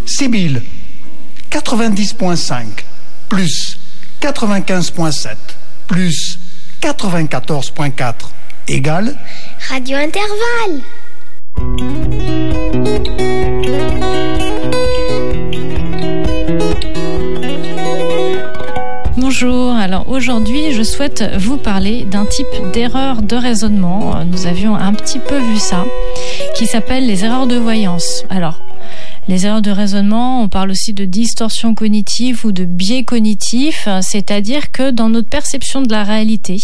Sibylle, 90.5, plus 95.7, plus 94.4, égale Radio Intervalle. Bonjour, alors aujourd'hui je souhaite vous parler d'un type d'erreur de raisonnement, nous avions un petit peu vu ça, qui s'appelle les erreurs de voyance. Alors, les erreurs de raisonnement, on parle aussi de distorsion cognitive ou de biais cognitif, c'est-à-dire que dans notre perception de la réalité,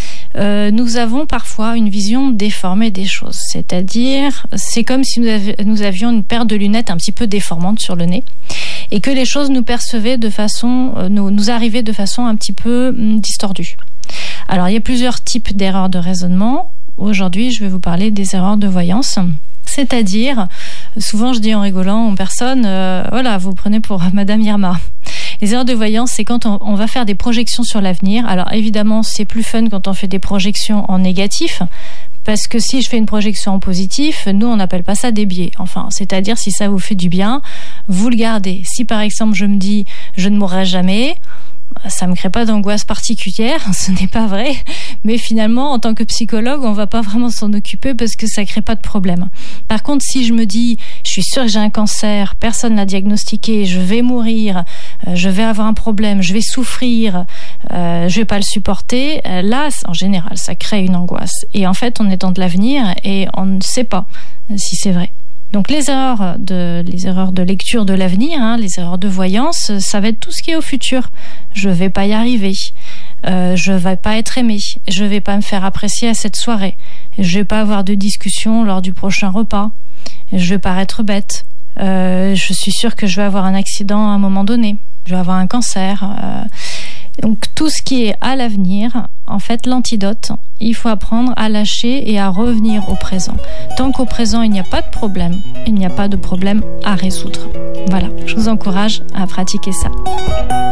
nous avons parfois une vision déformée des choses. C'est-à-dire, c'est comme si nous avions une paire de lunettes un petit peu déformante sur le nez et que les choses nous arrivaient de façon un petit peu distordue. Alors, il y a plusieurs types d'erreurs de raisonnement. Aujourd'hui, je vais vous parler des erreurs de voyance. C'est-à-dire, souvent je dis en rigolant aux personnes, voilà, vous prenez pour Madame Irma. Les erreurs de voyance, c'est quand on va faire des projections sur l'avenir. Alors évidemment, c'est plus fun quand on fait des projections en négatif, parce que si je fais une projection en positif, nous on n'appelle pas ça des biais. Enfin, c'est-à-dire si ça vous fait du bien, vous le gardez. Si par exemple je me dis je ne mourrai jamais, ça me crée pas d'angoisse particulière, ce n'est pas vrai, mais finalement en tant que psychologue on va pas vraiment s'en occuper parce que ça crée pas de problème. Par contre, si je me dis je suis sûre que j'ai un cancer, personne l'a diagnostiqué, je vais mourir, je vais avoir un problème, je vais souffrir, je vais pas le supporter, là en général ça crée une angoisse et en fait on est dans de l'avenir et on ne sait pas si c'est vrai. Donc les erreurs de lecture de l'avenir, les erreurs de voyance, ça va être tout ce qui est au futur. Je vais pas y arriver, je vais pas être aimé, je vais pas me faire apprécier à cette soirée, je vais pas avoir de discussion lors du prochain repas, je vais paraître bête, je suis sûre que je vais avoir un accident à un moment donné, je vais avoir un cancer. Donc tout ce qui est à l'avenir, en fait l'antidote, il faut apprendre à lâcher et à revenir au présent. Tant qu'au présent il n'y a pas de problème, il n'y a pas de problème à résoudre. Voilà, je vous encourage à pratiquer ça.